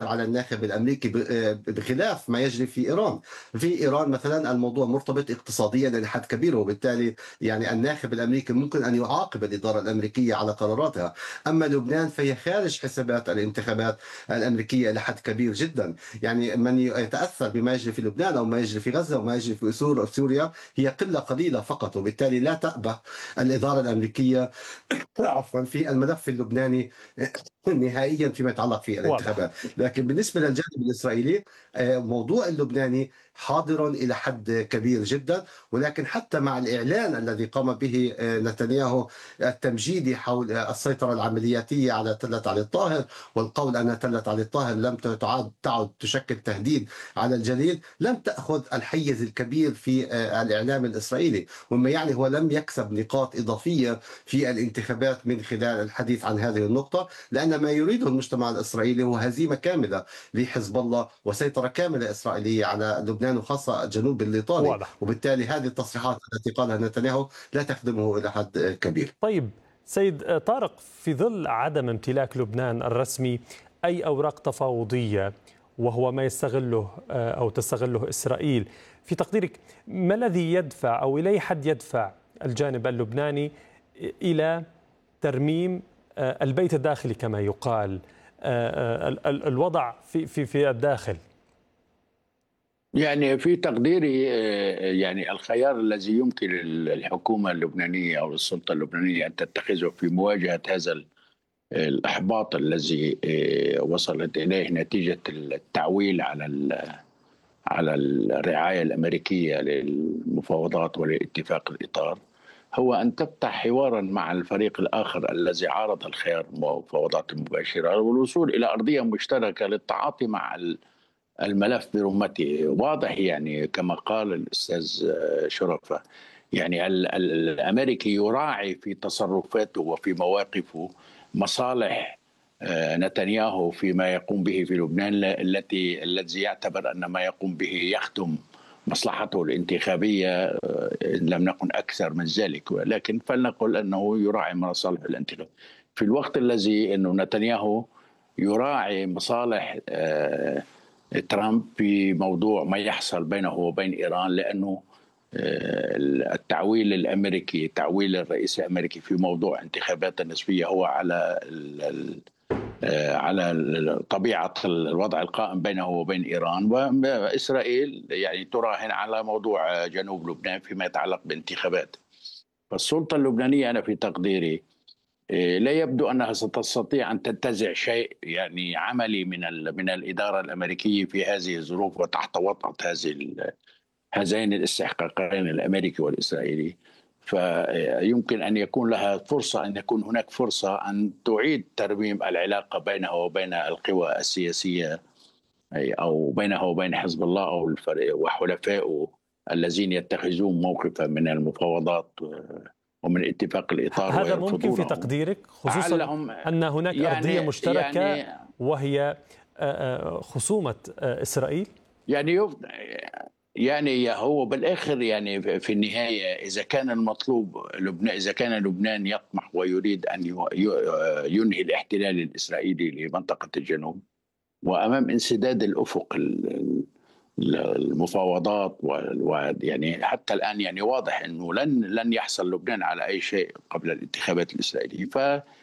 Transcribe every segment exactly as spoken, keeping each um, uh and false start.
على الناخب الأمريكي بخلاف ما يجري في إيران. في إيران مثلا الموضوع مرتبط اقتصاديا إلى حد كبير، وبالتالي يعني الناخب الأمريكي ممكن أن يعاقب الإدارة الأمريكية على قراراتها. أما لبنان فهي خارج حسابات الانتخابات الأمريكية إلى حد كبير جدا. يعني من يتأثر بما يجري في لبنان أو ما يجري في غزة وما يجري في سوريا هي قلة قليلة فقط، وبالتالي لا تأبه الإدارة الأمريكية عفوا في الملف اللبناني نهائيا فيما يتعلق في واضح. الانتخابات. لكن بالنسبة للجانب الإسرائيلي آه، موضوع اللبناني حاضر إلى حد كبير جدا، ولكن حتى مع الإعلان الذي قام به آه، نتنياهو التمجيدي حول آه، السيطرة العملياتية على تلة علي الطاهر، والقول أن تلة علي الطاهر لم تعد تعد تشكل تهديد على الجليل، لم تأخذ الحيز الكبير في آه، الإعلام الإسرائيلي، وما يعني هو لم يكسب نقاط إضافية في الانتخابات من خلال الحديث عن هذه النقطة، لأن ما يريده المجتمع الإسرائيلي هو هزيمة كاملة لحزب الله وسيطرة كاملة إسرائيلية على لبنان وخاصة الجنوب الليطاني، واضح. وبالتالي هذه التصريحات التي قالها نتنياهو لا تخدمه إلى حد كبير. طيب سيد طارق، في ظل عدم امتلاك لبنان الرسمي أي أوراق تفاوضية، وهو ما يستغله أو تستغله إسرائيل، في تقديرك ما الذي يدفع أو إلى أي حد يدفع الجانب اللبناني إلى ترميم البيت الداخلي كما يقال، الوضع في في في الداخل؟ يعني في تقديري آه، يعني الخيار الذي يمكن الحكومة اللبنانية أو السلطة اللبنانية أن تتخذه في مواجهة هذا ال- الإحباط الذي آه، وصلت إليه نتيجة التعويل على ال- على الرعاية الأمريكية للمفاوضات ولاتفاق الإطار، هو أن تفتح حوارا مع الفريق الآخر الذي عارض الخيار المفاوضات المباشرة والوصول إلى أرضية مشتركة للتعاطي مع ال الملف برمته. واضح يعني كما قال الأستاذ شرفة، يعني ال- ال- الأمريكي يراعي في تصرفاته وفي مواقفه مصالح آه، نتنياهو فيما يقوم به في لبنان، ل- التي الذي يعتبر أن ما يقوم به يخدم مصلحته الانتخابية، آه، إن لم نكن أكثر من ذلك، لكن فلنقل أنه يراعي مصالح الانتخاب في الوقت الذي أنه نتنياهو يراعي مصالح آه، ترامب في موضوع ما يحصل بينه وبين إيران، لأنه آه، التعويل الأمريكي، تعويل الرئيس الأمريكي في موضوع انتخابات النسبية هو على ال- ال- آه، على ال- طبيعة الوضع القائم بينه وبين إيران، وإسرائيل يعني تراهن على موضوع جنوب لبنان فيما يتعلق بانتخابات. فالسلطة اللبنانية أنا في تقديري إيه، لا يبدو انها ستستطيع ان تنتزع شيء يعني عملي من ال- من الاداره الامريكيه في هذه الظروف وتحت وطأة هذه ال- هذين الاستحقاقين الامريكي والاسرائيلي. فيمكن ان يكون لها فرصه، ان يكون هناك فرصه ان تعيد ترميم العلاقه بينها وبين القوى السياسيه، أي- او بينها وبين حزب الله او الفريق وحلفائه الذين يتخذون موقفا من المفاوضات ومن اتفاق الاطار هذا ممكن في ويرفضونه. تقديرك، خصوصا علهم أن هناك أرضية يعني مشتركة يعني وهي آه، آه، خصومة آه، إسرائيل؟ يعني يف- يعني هو بالاخر يعني في النهايه اذا كان المطلوب لبنان، اذا كان لبنان يطمح ويريد ان ي- ي- ينهي الاحتلال الاسرائيلي لمنطقه الجنوب، وامام انسداد الافق ال- ال- المفاوضات و- يعني حتى الان يعني واضح انه لن لن يحصل لبنان على اي شيء قبل الانتخابات الاسرائيليه. ف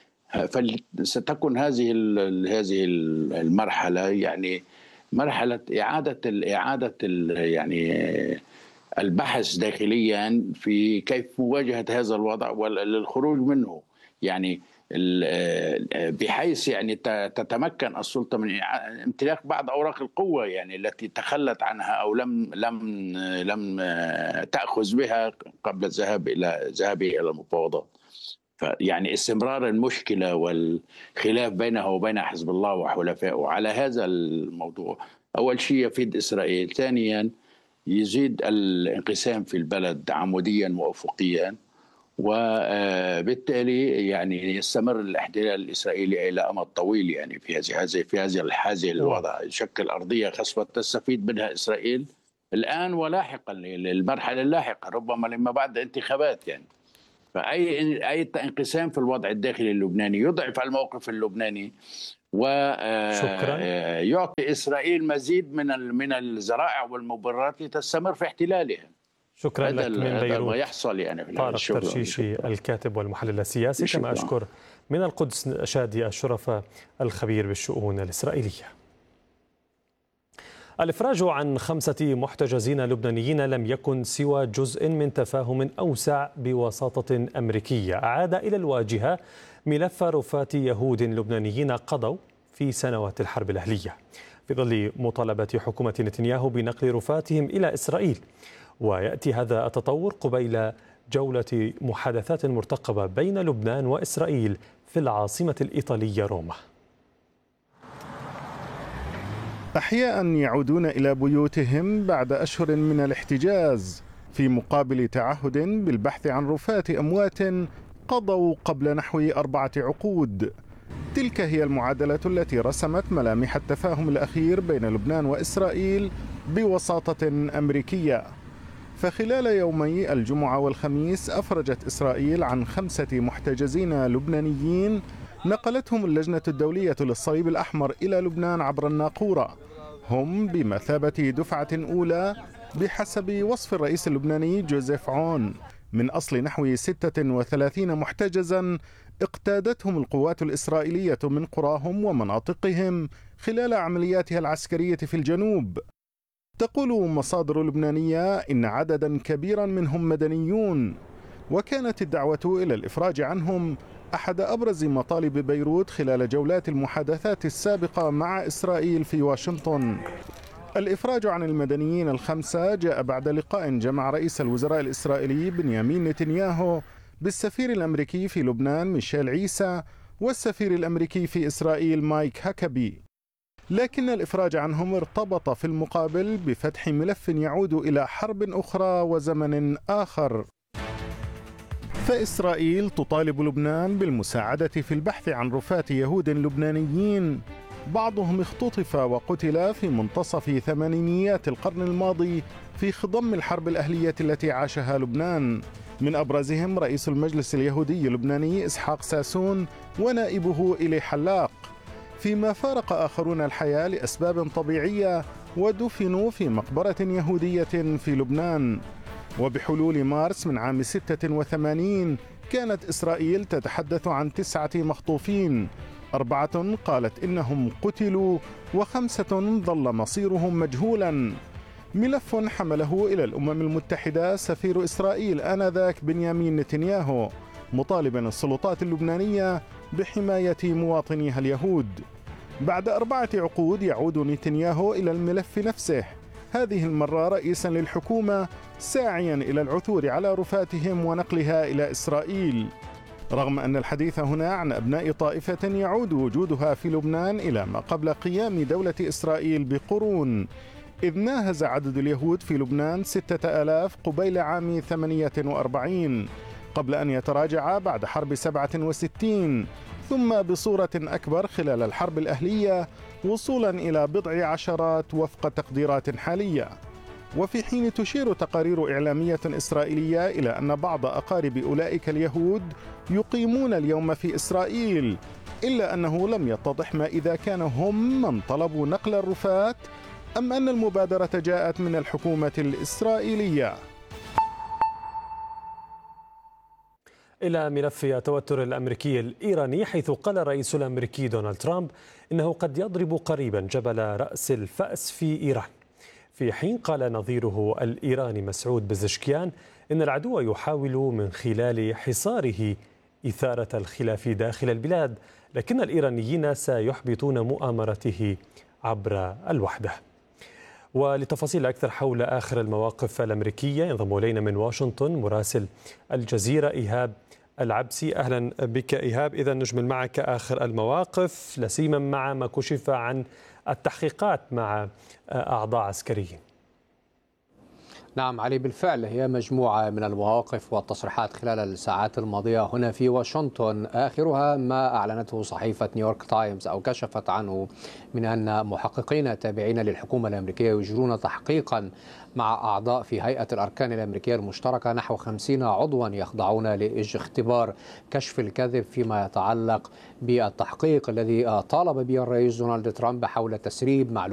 فستكون هذه ال- هذه المرحله يعني مرحله اعاده ال- اعاده ال- يعني البحث داخليا في كيف مواجهه هذا الوضع والخروج منه، يعني ال- بحيث يعني ت- تتمكن السلطه من إعا- امتلاك بعض اوراق القوه يعني التي تخلت عنها او لم لم لم تاخذ بها قبل الذهاب الى ذهابه الى المفاوضات. فيعني استمرار المشكلة والخلاف بينه وبين حزب الله وحلفائه على هذا الموضوع أول شيء يفيد إسرائيل، ثانيا يزيد الانقسام في البلد عموديا وأفقيا، وبالتالي يعني يستمر الاحتلال الإسرائيلي إلى أمد طويل يعني في هذه هذه في هذه هذه الوضع، واضح. يشكل أرضية خصبة تستفيد منها إسرائيل الآن ولاحقا للمرحلة اللاحقة ربما لما بعد انتخابات يعني. فأي أي انقسام في الوضع الداخلي اللبناني يضعف الموقف اللبناني ويعطي إسرائيل مزيد من من الذرائع والمبررات لتستمر في احتلالها. شكرا لك من بيروت. ما يحصل يعني في طارق ترشيشي الكاتب والمحلل السياسي. كما أشكر من القدس شادي الشرفة الخبير بالشؤون الإسرائيلية. الإفراج عن خمسة محتجزين لبنانيين لم يكن سوى جزء من تفاهم أوسع بوساطة أمريكية أعاد إلى الواجهة ملف رفات يهود لبنانيين قضوا في سنوات الحرب الأهلية في ظل مطالبة حكومة نتنياهو بنقل رفاتهم إلى إسرائيل. ويأتي هذا التطور قبيل جولة محادثات مرتقبة بين لبنان وإسرائيل في العاصمة الإيطالية روما. أحياء يعودون إلى بيوتهم بعد أشهر من الاحتجاز في مقابل تعهد بالبحث عن رفات أموات قضوا قبل نحو أربعة عقود. تلك هي المعادلة التي رسمت ملامح التفاهم الأخير بين لبنان وإسرائيل بوساطة أمريكية. فخلال يومي الجمعة والخميس أفرجت إسرائيل عن خمسة محتجزين لبنانيين نقلتهم اللجنة الدولية للصليب الأحمر إلى لبنان عبر الناقورة. هم بمثابة دفعة أولى بحسب وصف الرئيس اللبناني جوزيف عون من أصل نحو ستة وثلاثين محتجزا اقتادتهم القوات الإسرائيلية من قراهم ومناطقهم خلال عملياتها العسكرية في الجنوب. تقول مصادر لبنانية إن عددا كبيرا منهم مدنيون، وكانت الدعوة إلى الإفراج عنهم أحد أبرز مطالب بيروت خلال جولات المحادثات السابقة مع إسرائيل في واشنطن. الإفراج عن المدنيين الخمسة جاء بعد لقاء جمع رئيس الوزراء الإسرائيلي بنيامين نتنياهو بالسفير الأمريكي في لبنان ميشيل عيسى والسفير الأمريكي في إسرائيل مايك هاكابي. لكن الإفراج عنهم ارتبط في المقابل بفتح ملف يعود إلى حرب أخرى وزمن آخر. فإسرائيل تطالب لبنان بالمساعدة في البحث عن رفات يهود لبنانيين بعضهم اختطف وقتل في منتصف ثمانينيات القرن الماضي في خضم الحرب الأهلية التي عاشها لبنان، من أبرزهم رئيس المجلس اليهودي اللبناني إسحاق ساسون ونائبه إلي حلاق، فيما فارق آخرون الحياة لأسباب طبيعية ودفنوا في مقبرة يهودية في لبنان. وبحلول مارس من عام ستة وثمانين كانت إسرائيل تتحدث عن تسعة مخطوفين، أربعة قالت إنهم قتلوا وخمسة ظل مصيرهم مجهولا. ملف حمله إلى الأمم المتحدة سفير إسرائيل آنذاك بنيامين نتنياهو مطالبا السلطات اللبنانية بحماية مواطنيها اليهود. بعد أربعة عقود يعود نتنياهو إلى الملف نفسه، هذه المرة رئيسا للحكومة ساعيا إلى العثور على رفاتهم ونقلها إلى إسرائيل، رغم أن الحديث هنا عن أبناء طائفة يعود وجودها في لبنان إلى ما قبل قيام دولة إسرائيل بقرون، إذ ناهز عدد اليهود في لبنان ستة آلاف قبيل عام ثمانية وأربعين قبل أن يتراجع بعد حرب سبعة وستين، ثم بصورة أكبر خلال الحرب الأهلية وصولا إلى بضع عشرات وفق تقديرات حالية. وفي حين تشير تقارير إعلامية إسرائيلية إلى أن بعض أقارب أولئك اليهود يقيمون اليوم في إسرائيل، إلا أنه لم يتضح ما إذا كانوا هم من طلبوا نقل الرفات أم أن المبادرة جاءت من الحكومة الإسرائيلية. إلى ملف التوتر الأمريكي الإيراني، حيث قال الرئيس الأمريكي دونالد ترامب إنه قد يضرب قريبا جبل رأس الفأس في إيران، في حين قال نظيره الإيراني مسعود بزشكيان إن العدو يحاول من خلال حصاره إثارة الخلاف داخل البلاد، لكن الإيرانيين سيحبطون مؤامرته عبر الوحدة. ولتفاصيل أكثر حول آخر المواقف الأمريكية ينضم إلينا من واشنطن مراسل الجزيرة إيهاب العبسي. أهلا بك إيهاب. إذا نجمل معك آخر المواقف، لا سيما مع ما كشف عن التحقيقات مع أعضاء عسكريين. نعم علي، بالفعل هي مجموعة من المواقف والتصريحات خلال الساعات الماضية هنا في واشنطن، آخرها ما أعلنته صحيفة نيويورك تايمز أو كشفت عنه من أن محققين تابعين للحكومة الأمريكية يجرون تحقيقا مع أعضاء في هيئة الأركان الأمريكية المشتركة، نحو خمسين عضوا يخضعون لاختبار كشف الكذب فيما يتعلق بالتحقيق الذي طالب به الرئيس دونالد ترامب حول تسريب معلومات